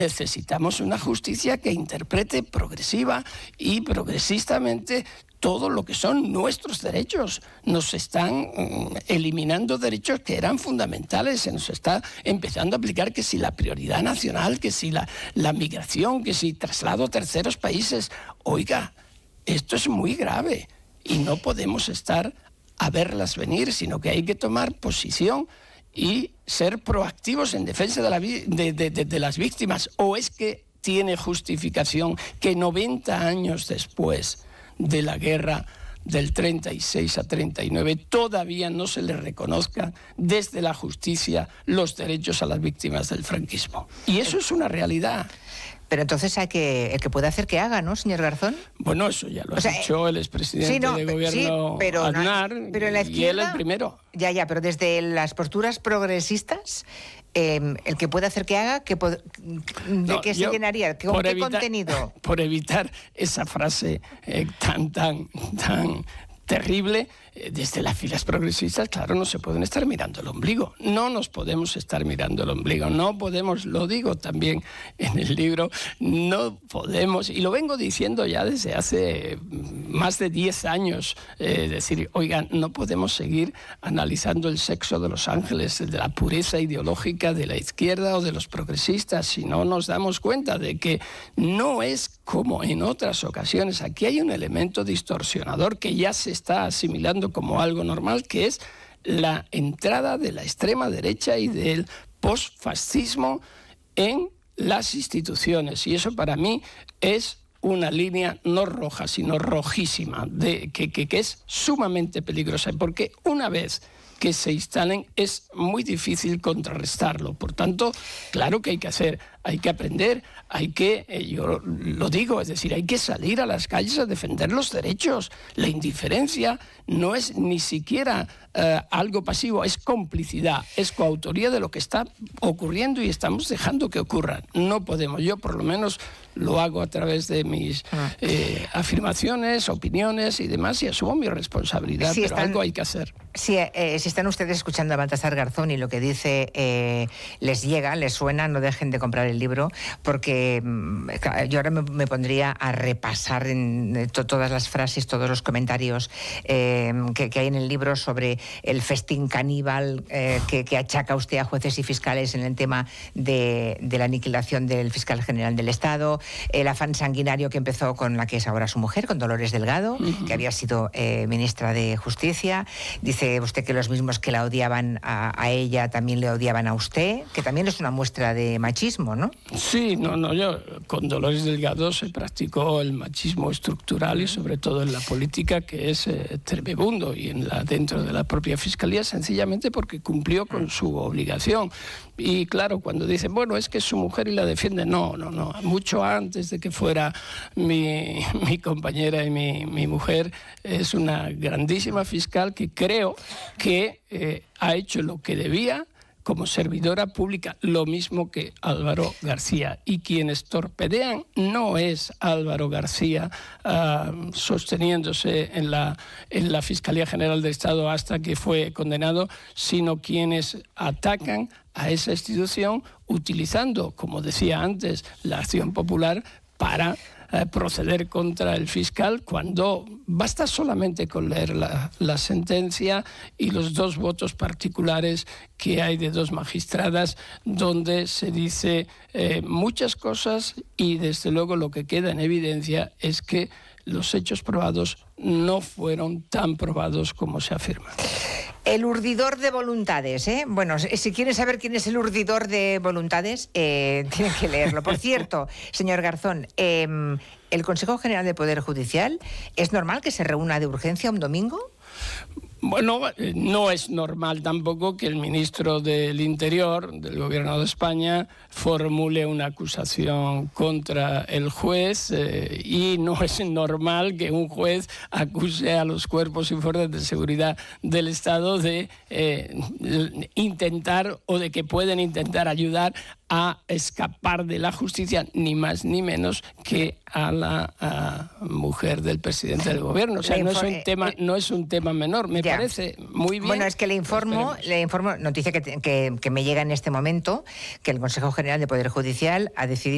Necesitamos una justicia que interprete progresiva y progresistamente todo lo que son nuestros derechos. Nos están eliminando derechos que eran fundamentales, se nos está empezando a aplicar que si la prioridad nacional, que si la migración, que si traslado a terceros países. Oiga, esto es muy grave y no podemos estar a verlas venir, sino que hay que tomar posición y ser proactivos en defensa de las víctimas. ¿O es que tiene justificación que 90 años después de la guerra del 36 a 39 todavía no se le reconozcan desde la justicia los derechos a las víctimas del franquismo? Y eso es una realidad. Pero entonces el que puede hacer que haga, ¿no, señor Garzón? Bueno, eso ya lo ha dicho el expresidente de gobierno, Aznar, pero en la izquierda, y él el primero. Ya, pero desde las posturas progresistas, el que puede hacer que haga, ¿de qué se llenaría? ¿Con qué contenido? Por evitar esa frase tan terrible, desde las filas progresistas, claro, no se pueden estar mirando el ombligo. No nos podemos estar mirando el ombligo. No podemos, lo digo también en el libro, no podemos, y lo vengo diciendo ya desde hace más de 10 años, decir, oigan, no podemos seguir analizando el sexo de los ángeles, de la pureza ideológica de la izquierda o de los progresistas, si no nos damos cuenta de que no es como en otras ocasiones. Aquí hay un elemento distorsionador que ya se está asimilando como algo normal, que es la entrada de la extrema derecha y del posfascismo en las instituciones. Y eso para mí es una línea no roja, sino rojísima, que es sumamente peligrosa, porque una vez que se instalen es muy difícil contrarrestarlo. Por tanto, claro que hay que hacer, hay que aprender, hay que, yo lo digo, es decir, hay que salir a las calles a defender los derechos. La indiferencia no es ni siquiera algo pasivo, es complicidad, es coautoría de lo que está ocurriendo y estamos dejando que ocurra. No podemos, yo por lo menos lo hago a través de mis afirmaciones, opiniones y demás, y asumo mi responsabilidad, pero algo hay que hacer. Si están ustedes escuchando a Baltasar Garzón y lo que dice les llega, les suena, no dejen de comprar el libro, porque yo ahora me pondría a repasar todas las frases, todos los comentarios que hay en el libro sobre el festín caníbal que achaca usted a jueces y fiscales en el tema de la aniquilación del fiscal general del Estado, el afán sanguinario que empezó con la que es ahora su mujer, con Dolores Delgado, que había sido ministra de Justicia. Dice usted que los mismos que la odiaban a ella también le odiaban a usted, que también es una muestra de machismo, ¿no? Sí, yo con Dolores Delgado se practicó el machismo estructural y sobre todo en la política, que es tremebundo, y dentro de la propia Fiscalía, sencillamente porque cumplió con su obligación. Y claro, cuando dicen, bueno, es que es su mujer y la defiende, no, mucho antes de que fuera mi compañera y mi mujer, es una grandísima fiscal que creo que ha hecho lo que debía como servidora pública, lo mismo que Álvaro García. Y quienes torpedean no es Álvaro García sosteniéndose en la Fiscalía General del Estado hasta que fue condenado, sino quienes atacan a esa institución utilizando, como decía antes, la acción popular para proceder contra el fiscal, cuando basta solamente con leer la sentencia y los 2 votos particulares que hay de 2 magistradas, donde se dice muchas cosas, y desde luego lo que queda en evidencia es que los hechos probados no fueron tan probados como se afirma. El urdidor de voluntades, ¿eh? Bueno, si quieren saber quién es el urdidor de voluntades, tienen que leerlo. Por cierto, señor Garzón, ¿el Consejo General del Poder Judicial es normal que se reúna de urgencia un domingo? Bueno, no es normal tampoco que el ministro del Interior del Gobierno de España formule una acusación contra el juez y no es normal que un juez acuse a los cuerpos y fuerzas de seguridad del Estado de intentar o de que pueden intentar ayudar a escapar de la justicia, ni más ni menos que a la mujer del presidente del gobierno. O sea, no es un tema menor. Me parece muy bien. Bueno, es que le informo, noticia que me llega en este momento, que el Consejo General de Poder Judicial ha decidido